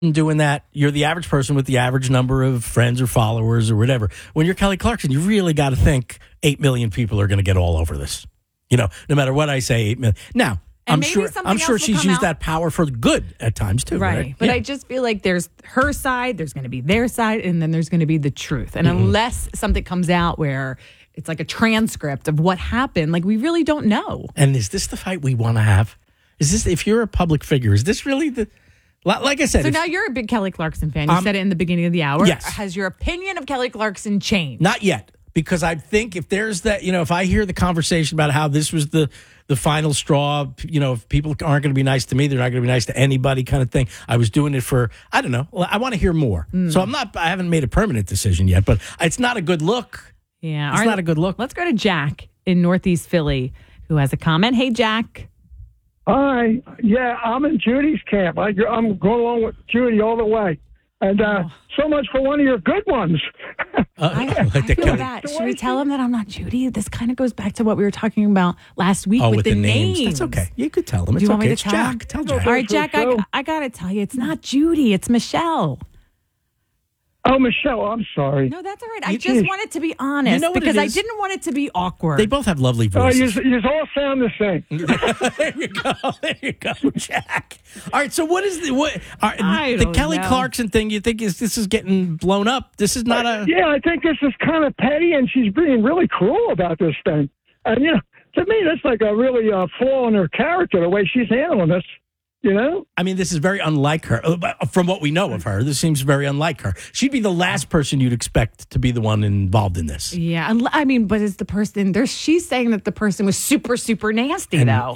doing that. You're the average person with the average number of friends or followers or whatever. When you're Kelly Clarkson, you really got to think 8 million people are going to get all over this. No matter what I say, 8 million. Now, I'm sure she's used that power for good at times too. Right. But I just feel like there's her side, there's going to be their side, and then there's going to be the truth. And unless something comes out where it's like a transcript of what happened, like we really don't know. And is this the fight we want to have? Is this, if you're a public figure, is this really the, like I said. So now you're a big Kelly Clarkson fan. You said it in the beginning of the hour. Yes. Has your opinion of Kelly Clarkson changed? Not yet. Because I think if there's that, if I hear the conversation about how this was the final straw, if people aren't going to be nice to me, they're not going to be nice to anybody kind of thing. I was doing it for, I don't know. I want to hear more. So I haven't made a permanent decision yet, but it's not a good look. Yeah. It's not a good look. Let's go to Jack in Northeast Philly who has a comment. Hey, Jack. Hi. Yeah, I'm in Judy's camp. I'm going along with Judy all the way. And so much for one of your good ones. I feel that. Should we tell him that I'm not Judy? This kind of goes back to what we were talking about last week with the names. That's okay. You could tell him. It's Do you want okay. me to It's tell Jack. him? Tell Jack. All right, Jack, I got to tell you, it's not Judy. It's Michelle. Oh, Michelle, I'm sorry. No, that's all right. I just wanted to be honest because I didn't want it to be awkward. They both have lovely voices. You all sound the same. There you go, Jack. All right, so what is the Kelly Clarkson thing? You think this is getting blown up? This is not a... Yeah, I think this is kind of petty, and she's being really cruel about this thing. And, to me, that's like a really flaw in her character, the way she's handling this. I mean, this is very unlike her. From what we know of her, this seems very unlike her. She'd be the last person you'd expect to be the one involved in this. Yeah, I mean, but it's the person. She's saying that the person was super, super nasty, though.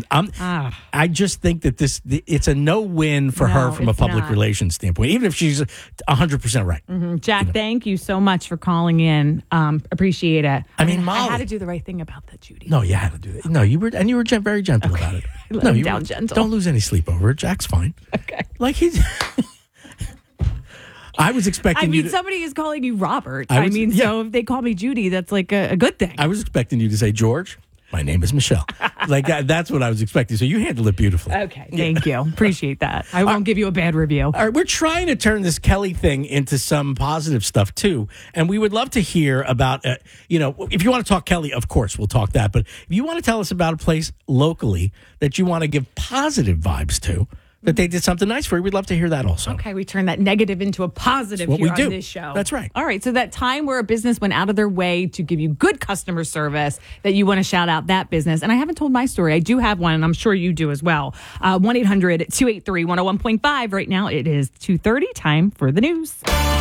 I just think that it's a no-win for her from a public relations standpoint, even if she's 100% right. Mm-hmm. Jack, thank you so much for calling in. Appreciate it. I mean, Molly, I had to do the right thing about that, Judy. No, you had to do it. No, you were very gentle about it. No, you were gentle. Don't lose any sleep over it. Jack's fine. Okay. Like he's... I was expecting somebody is calling you Robert. So if they call me Judy, that's like a good thing. I was expecting you to say, George, my name is Michelle. Like that's what I was expecting. So you handled it beautifully. Okay. Thank you. Appreciate that. I won't give you a bad review. All right. We're trying to turn this Kelly thing into some positive stuff too. And we would love to hear about, if you want to talk Kelly, of course, we'll talk that. But if you want to tell us about a place locally that you want to give positive vibes to, that they did something nice for you, we'd love to hear that also. Okay, we turn that negative into a positive here on this show. That's right. All right, so that time where a business went out of their way to give you good customer service, that you want to shout out that business. And I haven't told my story. I do have one, and I'm sure you do as well. 1-800-283-101.5. Right now, it is 2:30. Time for the news.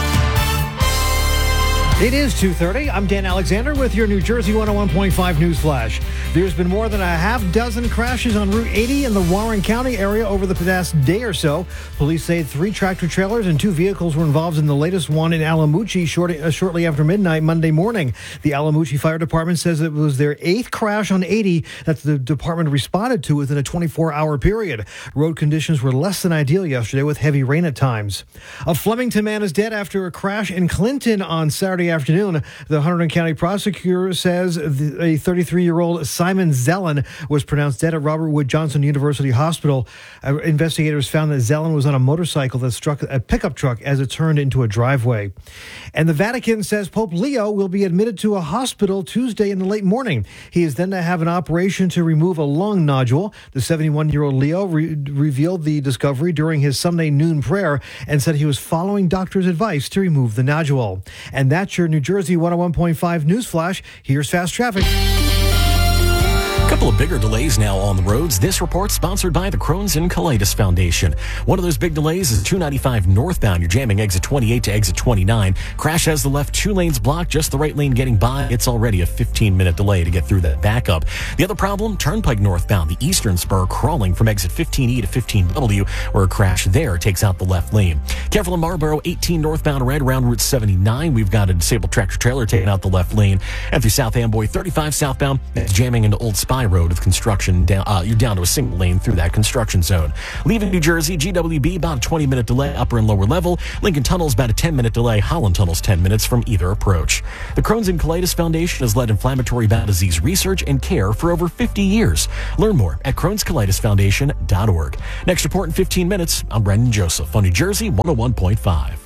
It is 2:30. I'm Dan Alexander with your New Jersey 101.5 News Flash. There's been more than a half dozen crashes on Route 80 in the Warren County area over the past day or so. Police say 3 tractor trailers and 2 vehicles were involved in the latest one in Alamucci shortly after midnight Monday morning. The Alamucci Fire Department says it was their 8th crash on 80 that the department responded to within a 24-hour period. Road conditions were less than ideal yesterday with heavy rain at times. A Flemington man is dead after a crash in Clinton on Saturday afternoon. The Hunterdon County prosecutor says a 33-year-old Simon Zellen was pronounced dead at Robert Wood Johnson University Hospital. Investigators found that Zellen was on a motorcycle that struck a pickup truck as it turned into a driveway. And the Vatican says Pope Leo will be admitted to a hospital Tuesday in the late morning. He is then to have an operation to remove a lung nodule. The 71-year-old Leo revealed the discovery during his Sunday noon prayer and said he was following doctor's advice to remove the nodule. And that's your New Jersey 101.5 News Flash. Here's fast traffic. A couple of bigger delays now on the roads. This report sponsored by the Crohn's and Colitis Foundation. One of those big delays is 295 northbound. You're jamming exit 28 to exit 29. Crash has the left 2 lanes blocked, just the right lane getting by. It's already a 15-minute delay to get through that backup. The other problem, Turnpike northbound, the eastern spur crawling from exit 15E to 15W, where a crash there takes out the left lane. Careful in Marlboro, 18 northbound right around Route 79. We've got a disabled tractor trailer taking out the left lane. And through South Amboy, 35 southbound, it's jamming into Old Spot by road with construction down. You're down to a single lane through that construction zone. Leaving New Jersey, GWB about a 20-minute delay, upper and lower level. Lincoln Tunnel's about a 10-minute delay. Holland Tunnel's 10 minutes from either approach. The Crohn's and Colitis Foundation has led inflammatory bowel disease research and care for over 50 years. Learn more at Crohn'sColitisFoundation.org. Next report in 15 minutes. I'm Brendan Joseph on New Jersey 101.5.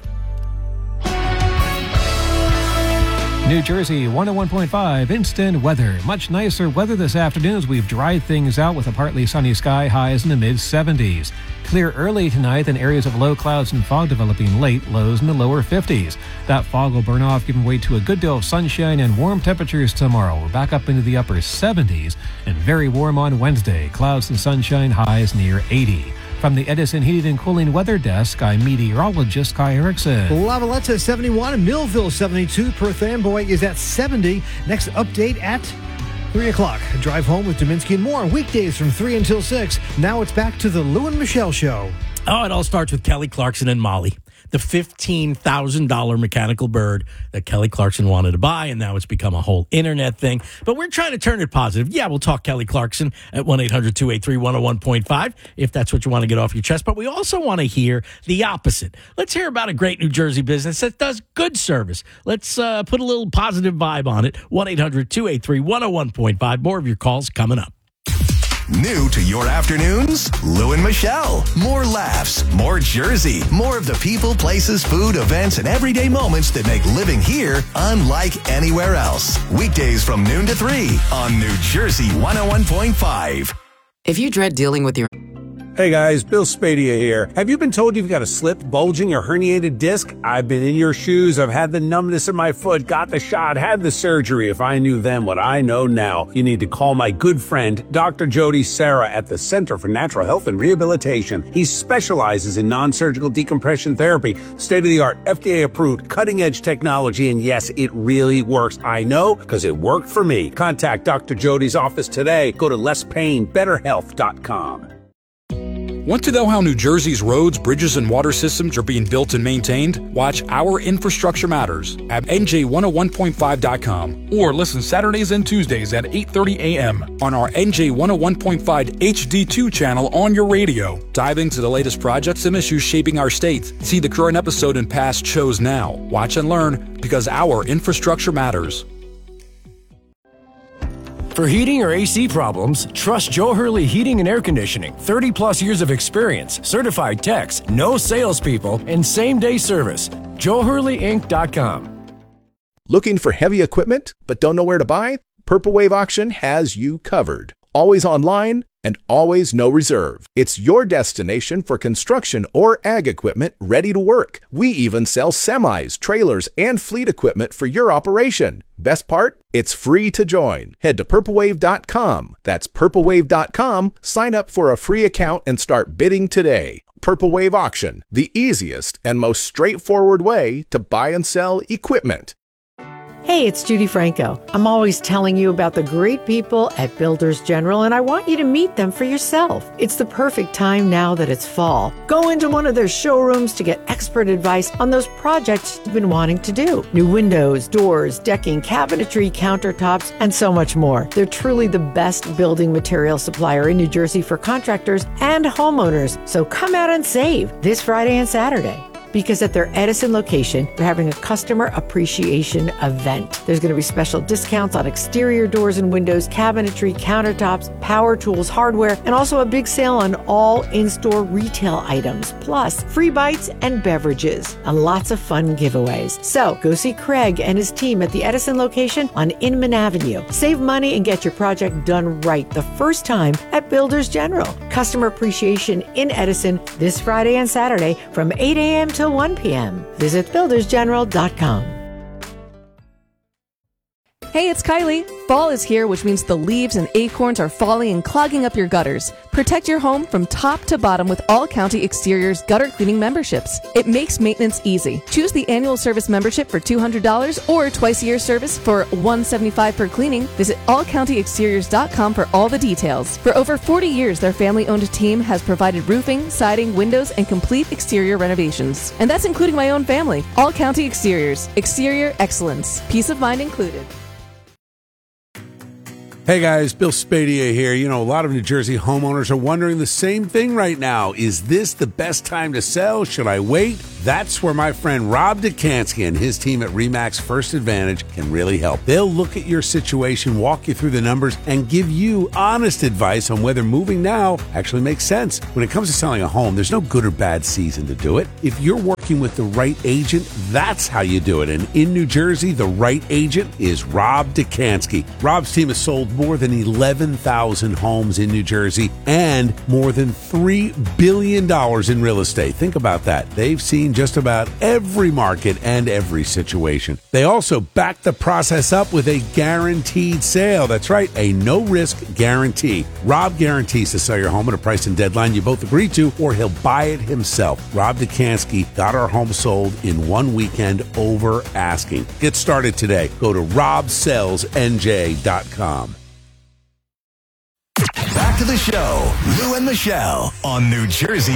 New Jersey 101.5 instant weather. Much nicer weather this afternoon as we've dried things out with a partly sunny sky, highs in the mid-70s. Clear early tonight, then areas of low clouds and fog developing late, lows in the lower 50s. That fog will burn off, giving way to a good deal of sunshine and warm temperatures tomorrow. We're back up into the upper 70s and very warm on Wednesday. Clouds and sunshine, highs near 80. From the Edison Heating and Cooling Weather Desk, I'm meteorologist Kai Erickson. Lavalette is 71, Millville 72, Perth Amboy is at 70. Next update at 3 o'clock. Drive home with Dominski and more weekdays from 3 until 6. Now it's back to the Lou and Michelle Show. Oh, it all starts with Kelly Clarkson and Molly. The $15,000 mechanical bird that Kelly Clarkson wanted to buy, and now it's become a whole internet thing. But we're trying to turn it positive. Yeah, we'll talk Kelly Clarkson at 1-800-283-101.5 if that's what you want to get off your chest. But we also want to hear the opposite. Let's hear about a great New Jersey business that does good service. Let's put a little positive vibe on it. 1-800-283-101.5. More of your calls coming up. New to your afternoons, Lou and Michelle. More laughs, more Jersey, more of the people, places, food, events, and everyday moments that make living here unlike anywhere else. Weekdays from noon to 3 on New Jersey 101.5. If you dread dealing with your... Hey guys, Bill Spadia here. Have you been told you've got a slipped, bulging, or herniated disc? I've been in your shoes. I've had the numbness in my foot, got the shot, had the surgery. If I knew then what I know now, you need to call my good friend, Dr. Jody Serra at the Center for Natural Health and Rehabilitation. He specializes in non-surgical decompression therapy, state-of-the-art, FDA-approved, cutting-edge technology, and yes, it really works. I know, because it worked for me. Contact Dr. Jody's office today. Go to lesspainbetterhealth.com. Want to know how New Jersey's roads, bridges, and water systems are being built and maintained? Watch Our Infrastructure Matters at NJ101.5.com or listen Saturdays and Tuesdays at 8:30 a.m. on our NJ101.5 HD2 channel on your radio. Dive into the latest projects and issues shaping our state. See the current episode and past shows now. Watch and learn because our infrastructure matters. For heating or AC problems, trust Joe Hurley Heating and Air Conditioning. 30 plus years of experience, certified techs, no salespeople, and same-day service. JoeHurleyInc.com. Looking for heavy equipment but don't know where to buy? Purple Wave Auction has you covered. Always online and always no reserve. It's your destination for construction or ag equipment ready to work. We even sell semis, trailers, and fleet equipment for your operation. Best part? It's free to join. Head to purplewave.com. That's purplewave.com. Sign up for a free account and start bidding today. Purple Wave Auction, the easiest and most straightforward way to buy and sell equipment. Hey, it's Judy Franco. I'm always telling you about the great people at Builders General, and I want you to meet them for yourself. It's the perfect time now that it's fall. Go into one of their showrooms to get expert advice on those projects you've been wanting to do. New windows, doors, decking, cabinetry, countertops, and so much more. They're truly the best building material supplier in New Jersey for contractors and homeowners. So come out and save this Friday and Saturday. Because at their Edison location, they're having a customer appreciation event. There's going to be special discounts on exterior doors and windows, cabinetry, countertops, power tools, hardware, and also a big sale on all in-store retail items, plus free bites and beverages, and lots of fun giveaways. So go see Craig and his team at the Edison location on Inman Avenue. Save money and get your project done right the first time at Builders General. Customer appreciation in Edison this Friday and Saturday from 8 a.m. till 1 p.m. Visit buildersgeneral.com. Hey, it's Kylie. Fall is here, which means the leaves and acorns are falling and clogging up your gutters. Protect your home from top to bottom with All County Exteriors gutter cleaning memberships. It makes maintenance easy. Choose the annual service membership for $200 or twice-a-year service for $175 per cleaning. Visit allcountyexteriors.com for all the details. For over 40 years, their family-owned team has provided roofing, siding, windows, and complete exterior renovations. And that's including my own family. All County Exteriors. Exterior excellence. Peace of mind included. Hey guys, Bill Spadea here. You know, a lot of New Jersey homeowners are wondering the same thing right now. Is this the best time to sell? Should I wait? That's where my friend Rob Dukansky and his team at RE/MAX First Advantage can really help. They'll look at your situation, walk you through the numbers, and give you honest advice on whether moving now actually makes sense. When it comes to selling a home, there's no good or bad season to do it. If you're working with the right agent, that's how you do it. And in New Jersey, the right agent is Rob Dukansky. Rob's team has sold more than 11,000 homes in New Jersey and more than $3 billion in real estate. Think about that. They've seen just about every market and every situation. They also back the process up with a guaranteed sale. That's right, a no-risk guarantee. Rob guarantees to sell your home at a price and deadline you both agree to, or he'll buy it himself. Rob Dukansky got our home sold in one weekend over asking. Get started today. Go to robsellsnj.com. Back to the show. Lou and Michelle on New Jersey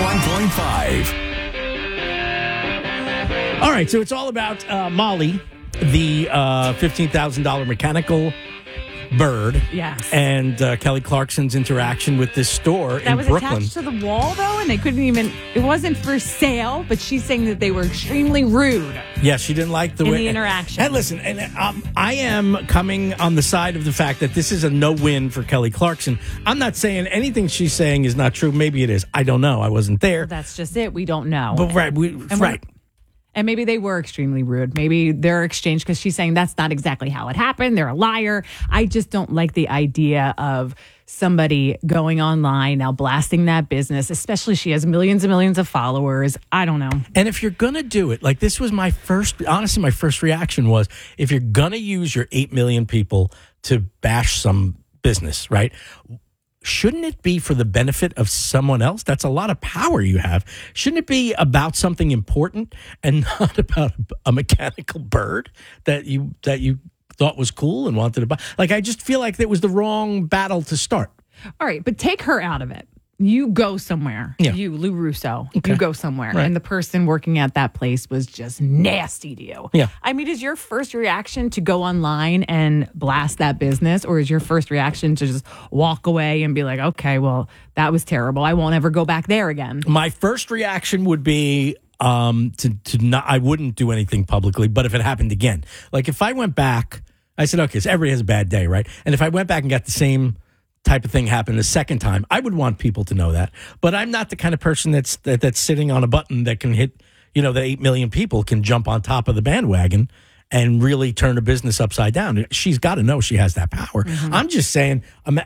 101.5. All right, so it's all about Molly, the $15,000 mechanical bird. Yes. And Kelly Clarkson's interaction with this store That in was Brooklyn. attached to the wall, though, and they couldn't even, it wasn't for sale, but she's saying that they were extremely rude. Yeah, she didn't like the In way the interaction. And listen, I am coming on the side of the fact that this is a no-win for Kelly Clarkson. I'm not saying anything she's saying is not true. Maybe it is. I don't know. I wasn't there. That's just it. We don't know. But right. And maybe they were extremely rude. Maybe their exchange, because she's saying that's not exactly how it happened. They're a liar. I just don't like the idea of somebody going online now blasting that business, especially she has millions and millions of followers. I don't know. And if you're going to do it, like this was my first reaction was, if you're going to use your 8 million people to bash some business, right? Shouldn't it be for the benefit of someone else? That's a lot of power you have. Shouldn't it be about something important and not about a mechanical bird that you thought was cool and wanted to buy? Like, I just feel like it was the wrong battle to start. All right, but take her out of it. You go somewhere. Yeah. You, Lou Russo, Okay. you go somewhere. Right. And the person working at that place was just nasty to you. Yeah. I mean, is your first reaction to go online and blast that business? Or is your first reaction to just walk away and be like, okay, well, that was terrible. I won't ever go back there again. My first reaction would be to not. I wouldn't do anything publicly, but if it happened again, like if I went back, I said, okay, so everybody has a bad day, right? And if I went back and got the same type of thing happen the second time, I would want people to know that. But I'm not the kind of person that's sitting on a button that can hit, the 8 million people can jump on top of the bandwagon and really turn a business upside down. She's got to know she has that power. Mm-hmm. I'm just saying,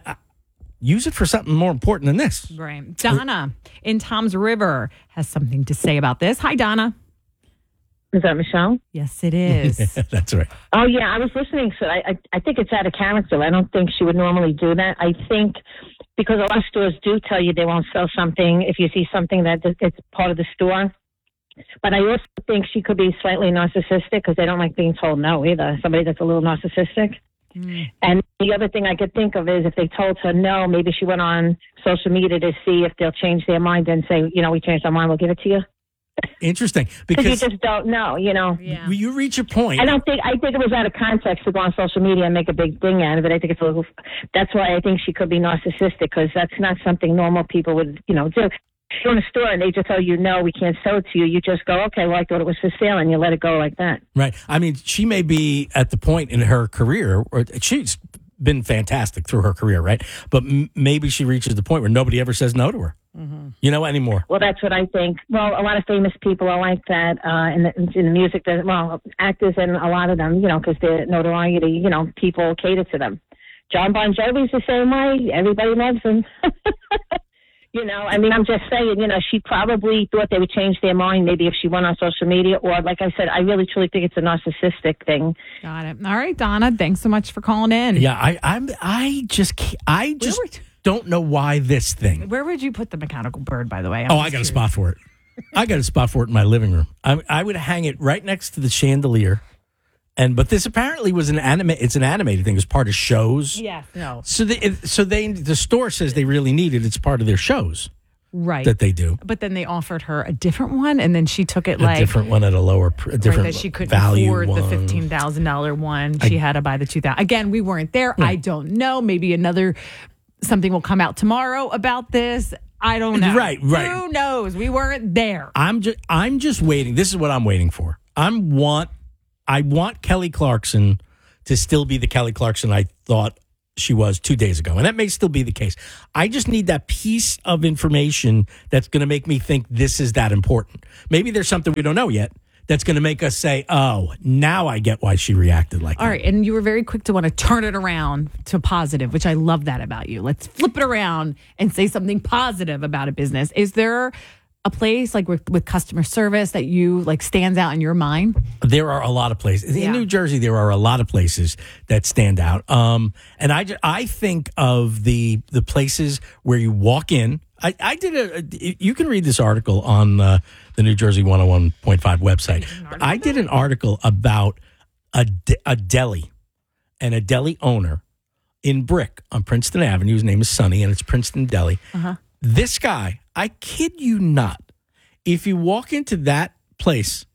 use it for something more important than this. Right. Donna in Tom's River has something to say about this. Hi, Donna. Is that Michelle? Yes, it is. That's right. Oh, yeah, I was listening. So I think it's out of character. I don't think she would normally do that. I think because a lot of stores do tell you they won't sell something if you see something that it's part of the store. But I also think she could be slightly narcissistic because they don't like being told no either. Somebody that's a little narcissistic. And the other thing I could think of is if they told her no, maybe she went on social media to see if they'll change their mind and say, we changed our mind, we'll give it to you. Interesting. Because you just don't know, Yeah. You reach a point. I think it was out of context to go on social media and make a big thing out of it. I think it's a little, that's why I think she could be narcissistic because that's not something normal people would, do. If you're in a store and they just tell you, no, we can't sell it to you, you just go, okay, well, I thought it was for sale, and you let it go like that. Right. I mean, she may be at the point in her career, or she's been fantastic through her career, right? But maybe she reaches the point where nobody ever says no to her, anymore. Well, that's what I think. Well, a lot of famous people are like that in the music, actors and a lot of them, because their notoriety, people cater to them. John Bon Jovi's the same way. Everybody loves him. I'm just saying, she probably thought they would change their mind maybe if she went on social media, or like I said, I really truly think it's a narcissistic thing. Got it. All right, Donna, thanks so much for calling in. Yeah, I just don't know why this thing. Where would you put the mechanical bird, by the way? I got a spot for it. I got a spot for it in my living room. I would hang it right next to the chandelier. But this apparently was it's an animated thing. It's part of shows. Yeah, no. So the store says they really need it. It's part of their shows. Right. that they do. But then they offered her a different one, and then she took it A different one at a lower, different that she couldn't value afford one. the $15,000 one. She had to buy the $2,000. Again, we weren't there. I don't know. Maybe something will come out tomorrow about this. I don't know. Right. Who knows? We weren't there. I'm just waiting. This is what I'm waiting for. I want Kelly Clarkson to still be the Kelly Clarkson I thought she was 2 days ago. And that may still be the case. I just need that piece of information that's going to make me think this is that important. Maybe there's something we don't know yet that's going to make us say, oh, now I get why she reacted like that. All right. And you were very quick to want to turn it around to positive, which I love that about you. Let's flip it around and say something positive about a business. Is there a place like with customer service that you like stands out in your mind? There are a lot of places in New Jersey. There are a lot of places that stand out. And I think of the places where you walk in. You can read this article on the New Jersey 101.5 website. I did an article about a deli and a deli owner in Brick on Princeton Avenue. His name is Sonny, and it's Princeton Deli. This guy, I kid you not, if you walk into that place,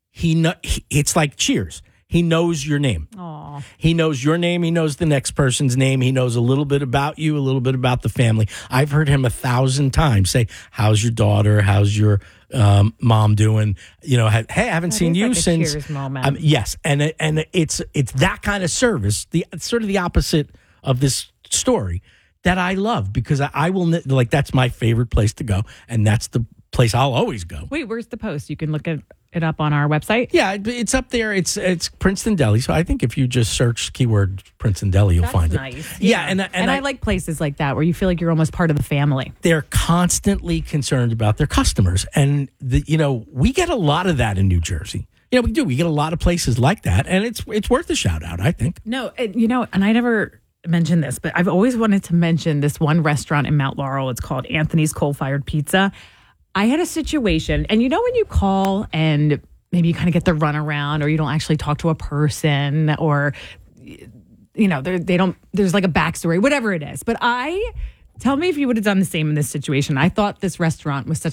it's like Cheers. He knows your name. Aww. He knows your name. He knows the next person's name. He knows a little bit about you, a little bit about the family. I've heard him 1,000 times say, how's your daughter? How's your mom doing? You know, hey, I haven't seen you like a since. Cheers moment. Yes, and it's that kind of service, sort of the opposite of this story that I love, because I will, like, that's my favorite place to go, and that's the place I'll always go. Wait, where's the post? You can look it up on our website? Yeah, it's up there. It's Princeton Deli. So I think if you just search keyword Princeton Deli, you'll find nice. it. Yeah, and I like places like that where you feel like you're almost part of the family. They're constantly concerned about their customers, and we get a lot of that in New Jersey. Yeah, we do. We get a lot of places like that, and it's worth a shout out, I think. No, and I never mentioned this, but I've always wanted to mention this one restaurant in Mount Laurel. It's called Anthony's Coal Fired Pizza. I had a situation, and when you call and maybe you kind of get the runaround, or you don't actually talk to a person, or they don't. There's like a backstory, whatever it is. But tell me if you would have done the same in this situation. I thought this restaurant was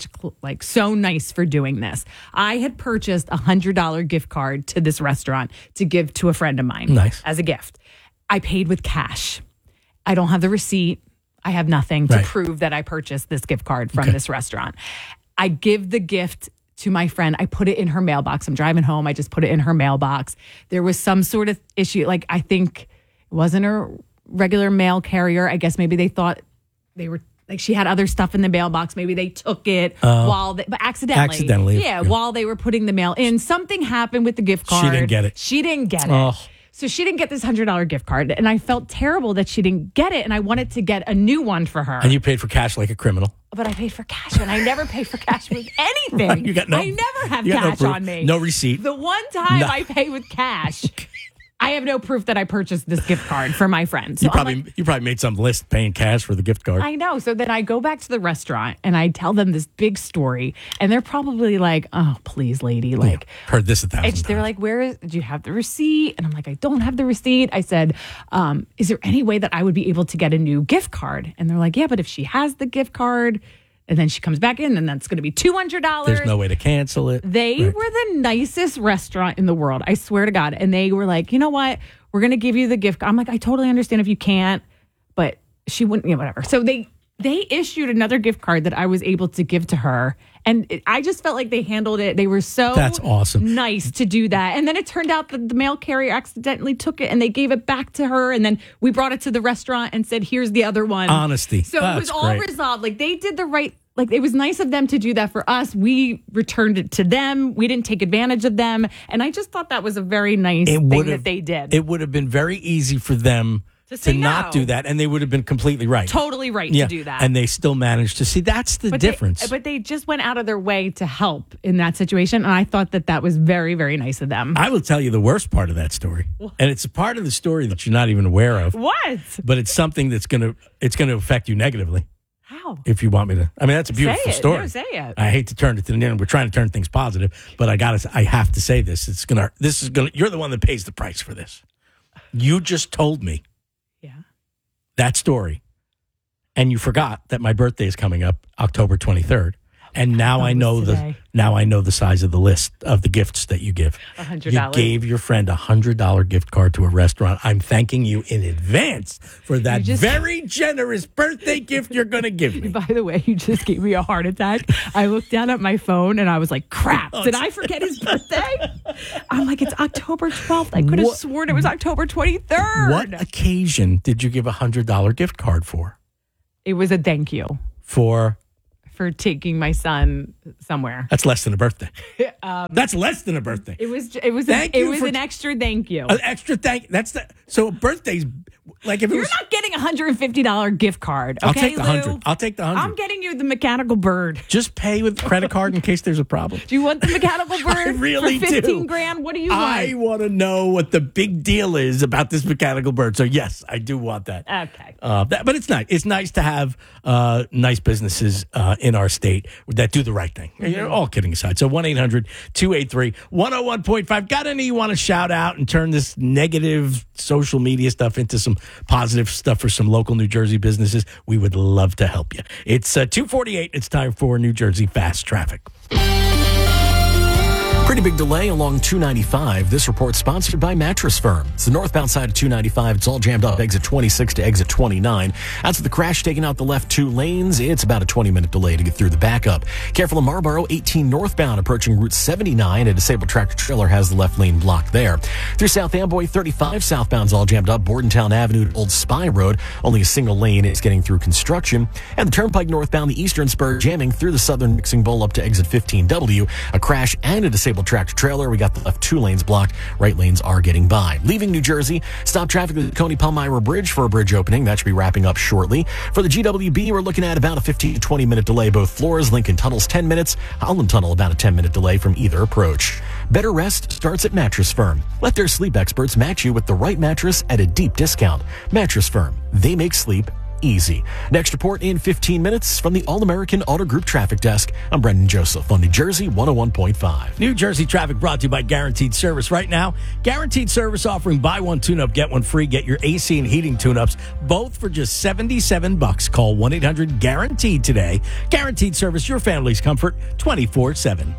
so nice for doing this. I had purchased $100 gift card to this restaurant to give to a friend of mine, nice, as a gift. I paid with cash. I don't have the receipt. I have nothing to prove that I purchased this gift card from this restaurant. I give the gift to my friend. I put it in her mailbox. I'm driving home. I just put it in her mailbox. There was some sort of issue. Like, I think it wasn't a regular mail carrier. I guess maybe they thought they were, like, she had other stuff in the mailbox. Maybe they took it but accidentally. Yeah, while they were putting the mail in. Something happened with the gift card. She didn't get it. Oh. So she didn't get this $100 gift card, and I felt terrible that she didn't get it, and I wanted to get a new one for her. And you paid for cash like a criminal. But I paid for cash, and I never pay for cash with anything. I never have cash on me. No receipt. The one time I pay with cash, I have no proof that I purchased this gift card for my friend. So you probably made some list paying cash for the gift card. I know. So then I go back to the restaurant and I tell them this big story, and they're probably like, "Oh, please, lady, like heard this 1,000 times." They're like, "Do you have the receipt?" And I'm like, "I don't have the receipt." I said, "Is there any way that I would be able to get a new gift card?" And they're like, "Yeah, but if she has the gift card." And then she comes back in, and that's going to be $200. There's no way to cancel it. They were the nicest restaurant in the world. I swear to God. And they were like, "You know what? We're going to give you the gift." I'm like, "I totally understand if you can't," but she wouldn't, whatever. So they issued another gift card that I was able to give to her. And I just felt like they handled it. They were so That's awesome. Nice to do that. And then it turned out that the mail carrier accidentally took it, and they gave it back to her. And then we brought it to the restaurant and said, "Here's the other one." Honesty. So it was all resolved. Like, they did the right, like, it was nice of them to do that for us. We returned it to them. We didn't take advantage of them. And I just thought that was a very nice thing that they did. It would have been very easy for them to not do that, and they would have been completely right. Totally right to do that. And they still managed to see. That's the difference. But they just went out of their way to help in that situation, and I thought that was very, very nice of them. I will tell you the worst part of that story. What? And it's a part of the story that you're not even aware of. What? But it's something that's going to affect you negatively. How? If you want me to. I mean, that's a beautiful story. No, say it. I hate to turn it to the end. We're trying to turn things positive, but I have to say this. You're the one that pays the price for this. You just told me that story, and you forgot that my birthday is coming up October 23rd. And now I know the size of the list of the gifts that you give. $100. You gave your friend a $100 gift card to a restaurant. I'm thanking you in advance for that very generous birthday gift you're going to give me. By the way, you just gave me a heart attack. I looked down at my phone and I was like, crap, did I forget his birthday? I'm like, it's October 12th. I could have sworn it was October 23rd. What occasion did you give a $100 gift card for? It was a thank you. For taking my son somewhere. That's less than a birthday. That's less than a birthday. It was an extra thank you. An extra thank. So birthdays. Like if you're not getting a $150 gift card, okay, I'll take the Lou? 100. I'll take the 100. I'm getting you the mechanical bird. Just pay with credit card in case there's a problem. Do you want the mechanical bird? I really for 15 do. grand? What do you want? I want to know what the big deal is about this mechanical bird. So yes, I do want that. Okay. But it's nice. It's nice to have nice businesses in our state that do the right thing. Mm-hmm. All kidding aside. So 1-800-283-101.5. Got any you want to shout out and turn this negative social media stuff into some positive stuff for some local New Jersey businesses? We would love to help you. It's 2:48. It's time for New Jersey Fast Traffic. Pretty big delay along 295. This report sponsored by Mattress Firm. It's the northbound side of 295. It's all jammed up. Exit 26 to exit 29. That's with the crash taking out the left 2 lanes. It's about a 20-minute delay to get through the backup. Careful in Marlboro, 18 northbound approaching Route 79. A disabled tractor trailer has the left lane blocked there. Through South Amboy, 35 southbound's all jammed up. Bordentown Avenue to Old Spy Road. Only a single lane is getting through construction. And the Turnpike northbound, the eastern spur jamming through the southern mixing bowl up to exit 15W. A crash and a disabled tractor trailer. We got the left 2 lanes blocked. Right lanes are getting by. Leaving New Jersey, stop traffic at the Coney Palmyra Bridge for a bridge opening. That should be wrapping up shortly. For the GWB, we're looking at about a 15 to 20 minute delay. Both floors, Lincoln Tunnel's 10 minutes. Holland Tunnel about a 10-minute delay from either approach. Better rest starts at Mattress Firm. Let their sleep experts match you with the right mattress at a deep discount. Mattress Firm. They make sleep easy. Next report in 15 minutes from the All-American Auto Group Traffic Desk. I'm Brendan Joseph on New Jersey 101.5. New Jersey traffic brought to you by Guaranteed Service. Right now, Guaranteed Service offering buy one tune-up, get one free. Get your AC and heating tune-ups, both for just $77. Call 1-800-GUARANTEED today. Guaranteed Service, your family's comfort, 24/7.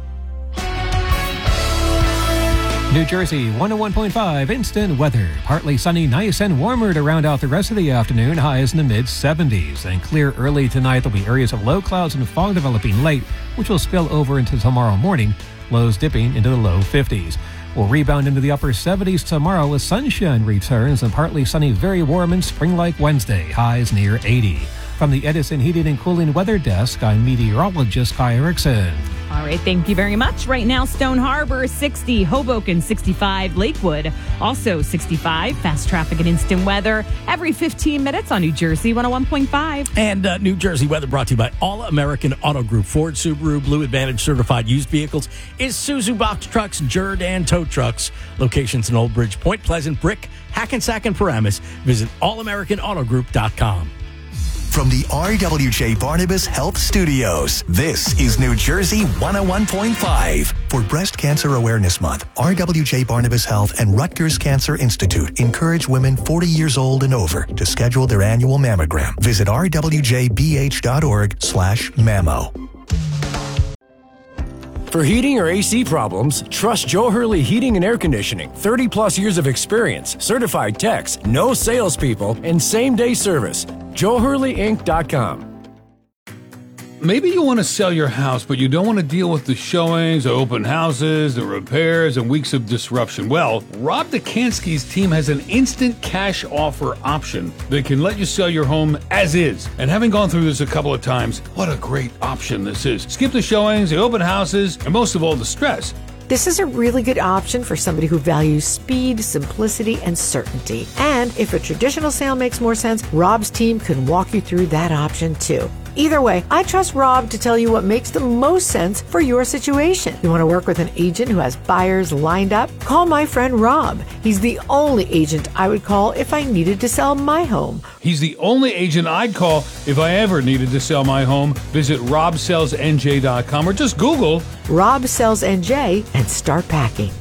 New Jersey 101.5 instant weather. Partly sunny, nice and warmer to round out the rest of the afternoon. Highs in the mid-70s. And clear early tonight. There'll be areas of low clouds and fog developing late, which will spill over into tomorrow morning. Lows dipping into the low 50s. We'll rebound into the upper 70s tomorrow with sunshine returns and partly sunny, very warm and spring-like Wednesday. Highs near 80. From the Edison Heating and Cooling Weather Desk, I'm meteorologist Kai Erickson. All right, thank you very much. Right now, Stone Harbor 60, Hoboken 65, Lakewood also 65. Fast traffic and instant weather every 15 minutes on New Jersey 101.5. And New Jersey weather brought to you by All-American Auto Group. Ford, Subaru, Blue Advantage certified used vehicles. Isuzu box trucks, Jordan tow trucks. Locations in Old Bridge, Point Pleasant, Brick, Hackensack, and Paramus. Visit allamericanautogroup.com. From the RWJ Barnabas Health Studios, this is New Jersey 101.5. For Breast Cancer Awareness Month, RWJ Barnabas Health and Rutgers Cancer Institute encourage women 40 years old and over to schedule their annual mammogram. Visit rwjbh.org/mammo. For heating or AC problems, trust Joe Hurley Heating and Air Conditioning. 30 plus years of experience, certified techs, no salespeople, and same-day service. JoeHurleyInc.com. Maybe you want to sell your house, but you don't want to deal with the showings, the open houses, the repairs, and weeks of disruption. Well, Rob Dekansky's team has an instant cash offer option that can let you sell your home as is. And having gone through this a couple of times, what a great option this is. Skip the showings, the open houses, and most of all, the stress. This is a really good option for somebody who values speed, simplicity, and certainty. And if a traditional sale makes more sense, Rob's team can walk you through that option too. Either way, I trust Rob to tell you what makes the most sense for your situation. You want to work with an agent who has buyers lined up? Call my friend Rob. He's the only agent I would call if I needed to sell my home. He's the only agent I'd call if I ever needed to sell my home. Visit robsellsnj.com or just Google Rob Sells NJ and start packing.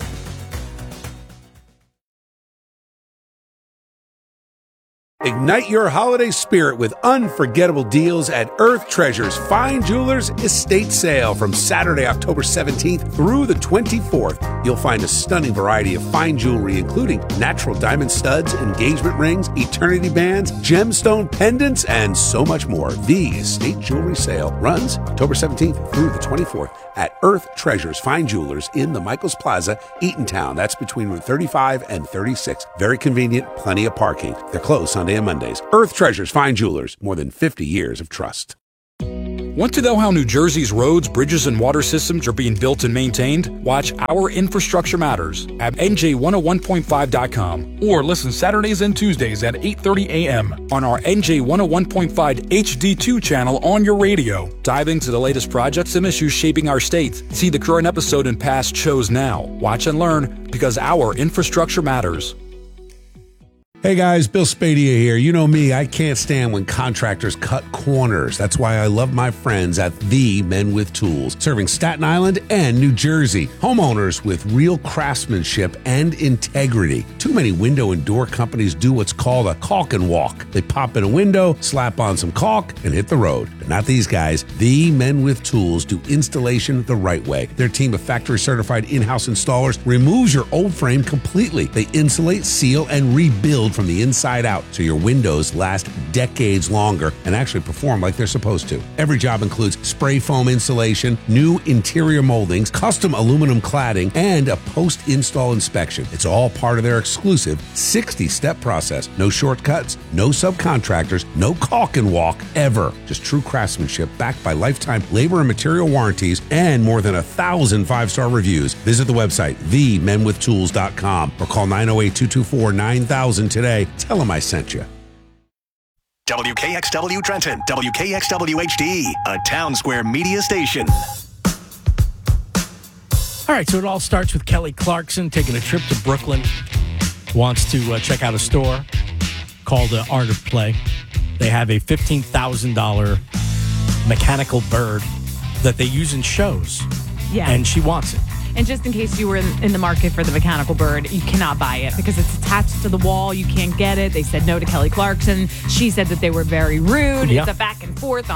Ignite your holiday spirit with unforgettable deals at Earth Treasures Fine Jewelers Estate Sale from Saturday, October 17th through the 24th. You'll find a stunning variety of fine jewelry, including natural diamond studs, engagement rings, eternity bands, gemstone pendants, and so much more. The Estate Jewelry Sale runs October 17th through the 24th at Earth Treasures Fine Jewelers in the Michaels Plaza, Eatontown. That's between Route 35 and 36. Very convenient, plenty of parking. They're closed Sunday and Mondays. Earth Treasures Fine Jewelers, more than 50 years of trust. Want to know how New Jersey's roads, bridges, and water systems are being built and maintained? Watch Our Infrastructure Matters at NJ101.5.com or listen Saturdays and Tuesdays at 8:30 a.m. on our NJ101.5 HD2 channel on your radio. Dive into the latest projects and issues shaping our state. See the current episode and past shows now. Watch and learn because our infrastructure matters. Hey guys, Bill Spadia here. You know me, I can't stand when contractors cut corners. That's why I love my friends at The Men with Tools, serving Staten Island and New Jersey. Homeowners with real craftsmanship and integrity. Too many window and door companies do what's called a caulk and walk. They pop in a window, slap on some caulk, and hit the road. But not these guys. The Men with Tools do installation the right way. Their team of factory-certified in-house installers removes your old frame completely. They insulate, seal, and rebuild from the inside out so your windows last decades longer and actually perform like they're supposed to. Every job includes spray foam insulation, new interior moldings, custom aluminum cladding, and a post-install inspection. It's all part of their exclusive 60-step process. No shortcuts, no subcontractors, no caulk and walk ever. Just true craftsmanship backed by lifetime labor and material warranties and more than 1,000 5-star reviews. Visit the website, themenwithtools.com, or call 908-224-9000 today. Tell them I sent you. WKXW Trenton, WKXW HD, a Town Square media station. All right, so it all starts with Kelly Clarkson taking a trip to Brooklyn. Wants to check out a store called Art of Play. They have a $15,000 mechanical bird that they use in shows. Yeah. And she wants it. And just in case you were in the market for the mechanical bird, you cannot buy it because it's attached to the wall. You can't get it. They said no to Kelly Clarkson. She said that they were very rude. Yeah. It's a back and forth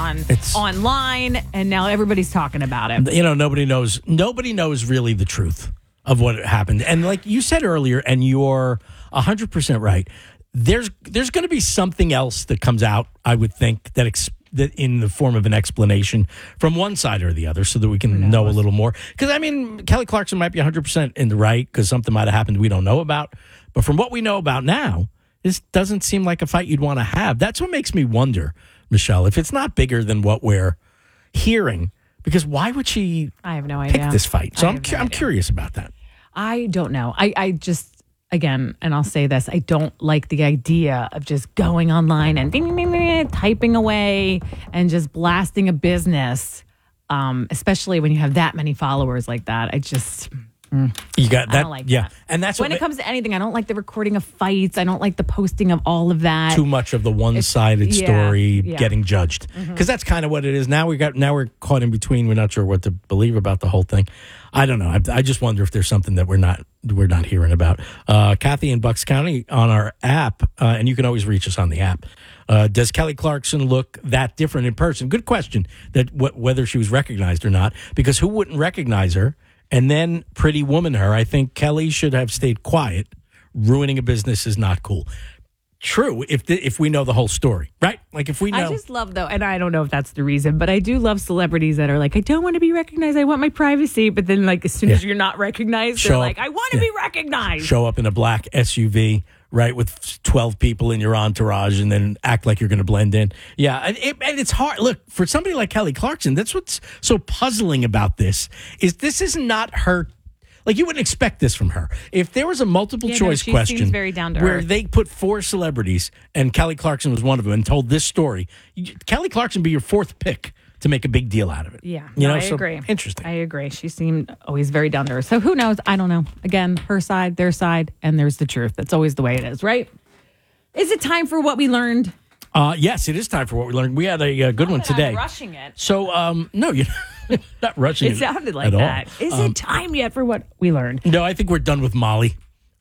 online, and now everybody's talking about it. You know, nobody knows really the truth of what happened. And like you said earlier, and you're 100% right, there's going to be something else that comes out, I would think, that in the form of an explanation from one side or the other so that we can know a little more. Because, I mean, Kelly Clarkson might be 100% in the right because something might have happened we don't know about. But from what we know about now, this doesn't seem like a fight you'd want to have. That's what makes me wonder, Michelle, if it's not bigger than what we're hearing. Because why would she I have no idea. pick this fight? So I'm curious about that. I don't know. I just... Again, and I'll say this, I don't like the idea of just going online and typing away and just blasting a business, especially when you have that many followers like that. I just... You got that? I don't like that. And that's when it comes to anything, I don't like the recording of fights. I don't like the posting of all of that. Too much of the one-sided story getting judged. Because that's kind of what it is. Now we're caught in between. We're not sure what to believe about the whole thing. I don't know. I just wonder if there's something that we're not hearing about. Kathy in Bucks County on our app, and you can always reach us on the app. Does Kelly Clarkson look that different in person? Good question. That whether she was recognized or not, because who wouldn't recognize her? And then Pretty Woman her. I think Kelly should have stayed quiet. Ruining a business is not cool. True, if we know the whole story, right? Like if we know. I just love, though, and I don't know if that's the reason, but I do love celebrities that are like, I don't want to be recognized. I want my privacy. But then, like, as soon as you're not recognized, they're like, I want to be recognized. Show up in a black SUV, right, with 12 people in your entourage, and then act like you're going to blend in. Yeah, and it's hard. Look, for somebody like Kelly Clarkson, that's what's so puzzling about this is not her. Like, you wouldn't expect this from her. If there was a multiple choice question seems very down to where earth. they put 4 celebrities and Kelly Clarkson was one of them and told this story, Kelly Clarkson would be your 4th pick to make a big deal out of it. Yeah, I agree. Interesting. I agree. She seemed always very down to earth. So who knows? I don't know. Again, her side, their side, and there's the truth. That's always the way it is, right? Is it time for what we learned? Yes, it is time for what we learned. We had a good one today. I'm rushing it. So, no, you're not rushing it. It sounded like at that. all. Is it time yet for what we learned? No, I think we're done with Molly.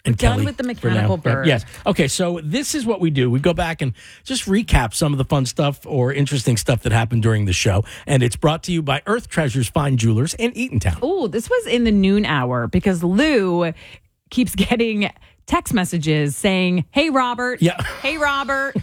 And Done Kelly with the for mechanical now. bird. Yes. Okay, so this is what we do. We go back and just recap some of the fun stuff or interesting stuff that happened during the show. And it's brought to you by Earth Treasures Fine Jewelers in Eatontown. Oh, this was in the noon hour because Lou keeps getting text messages saying, "Hey, Robert." Yeah. Hey, Robert.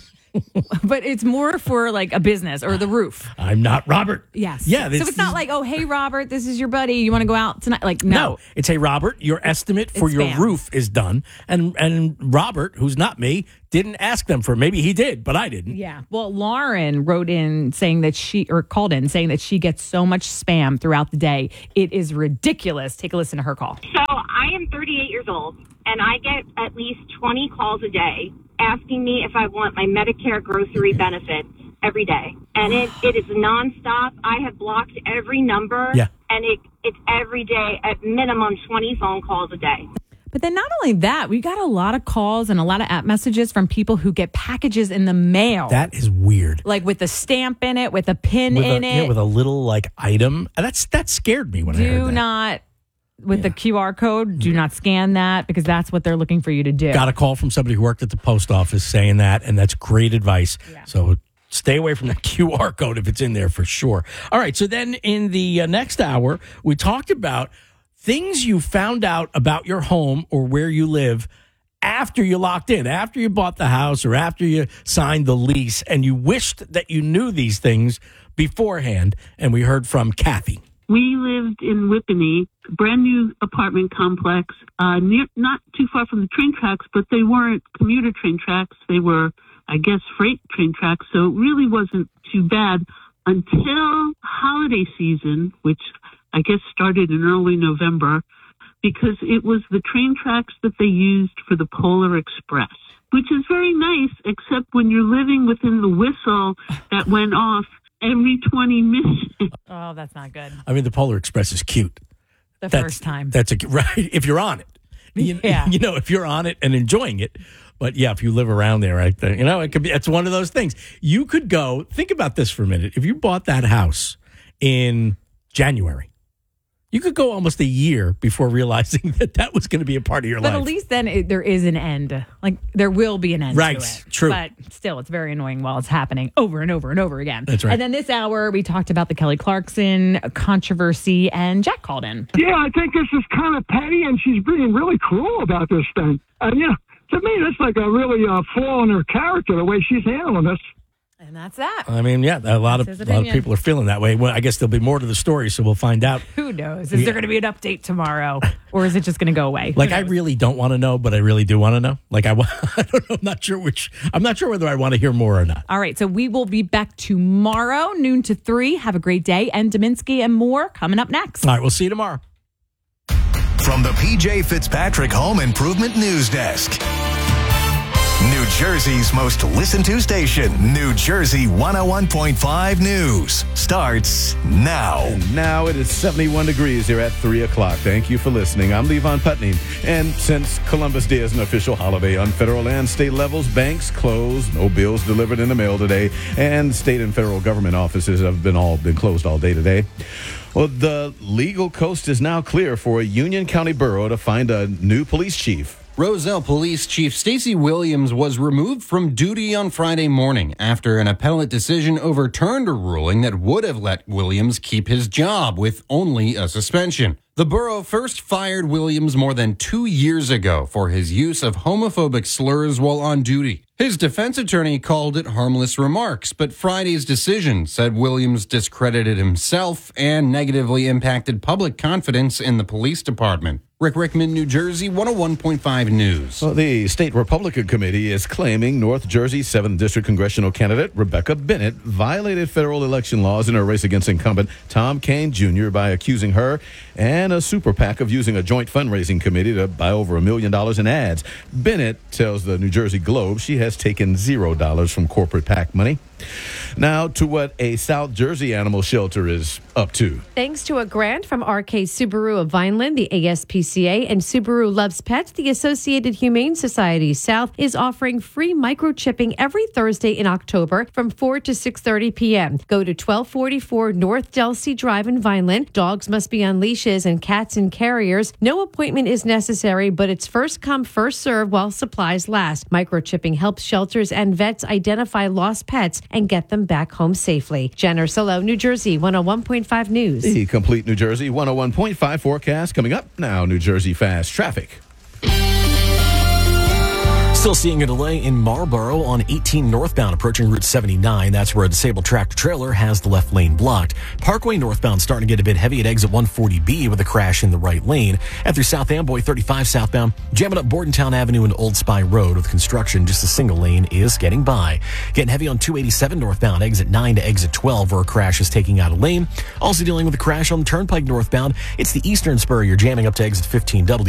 But it's more for like a business or the roof. I'm not Robert. Yes. Yeah. So it's not like, "Oh, hey, Robert, this is your buddy. You want to go out tonight?" Like, no. It's, "Hey, Robert, your estimate for It's your spam. roof is done." And Robert, who's not me, didn't ask them for it. Maybe he did, but I didn't. Yeah. Well, Lauren wrote in saying that called in saying that she gets so much spam throughout the day. It is ridiculous. Take a listen to her call. So I am 38 years old, and I get at least 20 calls a day asking me if I want my Medicare grocery benefits every day. And it is nonstop. I have blocked every number, and it's every day, at minimum 20 phone calls a day. But then not only that, we got a lot of calls and a lot of app messages from people who get packages in the mail. That is weird. Like with a stamp in it, with a pin in it. Yeah, with a little like item. That scared me when I heard Do that. not, with the QR code, do not scan that because that's what they're looking for you to do. Got a call from somebody who worked at the post office saying that, and that's great advice. So stay away from that QR code if it's in there for sure. All right, so then in the next hour, we talked about things you found out about your home or where you live after you locked in, after you bought the house or after you signed the lease, and you wished that you knew these things beforehand. And we heard from Kathy. We lived in Whippany, a brand new apartment complex, not too far from the train tracks, but they weren't commuter train tracks. They were, I guess, freight train tracks. So it really wasn't too bad until holiday season, which I guess started in early November, because it was the train tracks that they used for the Polar Express, which is very nice, except when you're living within the whistle that went off every 20 minutes. Oh, that's not good. I mean, the Polar Express is cute. First time. That's right. If you're on it, if you're on it and enjoying it. But yeah, if you live around there, right there, it could be. It's one of those things. You could go. Think about this for a minute. If you bought that house in January, you could go almost a year before realizing that was going to be a part of your life. But at least then there is an end. Like there will be an end right, to it. True. But still, it's very annoying while it's happening over and over and over again. That's right. And then this hour, we talked about the Kelly Clarkson controversy, and Jack called in. Yeah, I think this is kind of petty, and she's being really cruel about this thing. And, to me, that's like a really flaw in her character, the way she's handling this. And that's that. I mean, yeah, a lot of people are feeling that way. Well, I guess there'll be more to the story, so we'll find out. Who knows? Is there going to be an update tomorrow, or is it just going to go away? Like, I really don't want to know, but I really do want to know. Like, I don't know. I'm not sure whether I want to hear more or not. All right, so we will be back tomorrow, noon to 3. Have a great day. And Dominski and more coming up next. All right, we'll see you tomorrow. From the PJ Fitzpatrick Home Improvement News Desk. New Jersey's most listened to station, New Jersey 101.5 News, starts now. And now it is 71 degrees here at 3 o'clock. Thank you for listening. I'm Levon Putney. And since Columbus Day is an official holiday on federal and state levels, banks closed, no bills delivered in the mail today, and state and federal government offices have been closed all day today. Well, the legal coast is now clear for a Union County borough to find a new police chief. Roselle Police Chief Stacey Williams was removed from duty on Friday morning after an appellate decision overturned a ruling that would have let Williams keep his job with only a suspension. The borough first fired Williams more than 2 years ago for his use of homophobic slurs while on duty. His defense attorney called it harmless remarks, but Friday's decision said Williams discredited himself and negatively impacted public confidence in the police department. Rick Rickman, New Jersey, 101.5 News. Well, the State Republican Committee is claiming North Jersey's 7th District congressional candidate, Rebecca Bennett, violated federal election laws in her race against incumbent Tom Kean Jr. by accusing her and a super PAC of using a joint fundraising committee to buy over $1 million in ads. Bennett tells the New Jersey Globe she has taken $0 from corporate PAC money. Now to what a South Jersey animal shelter is up to. Thanks to a grant from RK Subaru of Vineland, the ASPCA, and Subaru Loves Pets, the Associated Humane Society South is offering free microchipping every Thursday in October from 4 to 6:30 p.m. Go to 1244 North Delsey Drive in Vineland. Dogs must be on leashes and cats in carriers. No appointment is necessary, but it's first come, first serve while supplies last. Microchipping helps shelters and vets identify lost pets and get them back home safely. Jenner Solo, New Jersey, 101.5 News. The complete New Jersey 101.5 forecast coming up now. New Jersey Fast Traffic. Still seeing a delay in Marlboro on 18 northbound approaching Route 79. That's where a disabled tractor trailer has the left lane blocked. Parkway northbound starting to get a bit heavy at exit 140B with a crash in the right lane. And through South Amboy 35 southbound, jamming up Bordentown Avenue and Old Spy Road with construction. Just a single lane is getting by. Getting heavy on 287 northbound, exit 9 to exit 12 where a crash is taking out a lane. Also dealing with a crash on Turnpike northbound. It's the Eastern Spur. You're jamming up to exit 15W.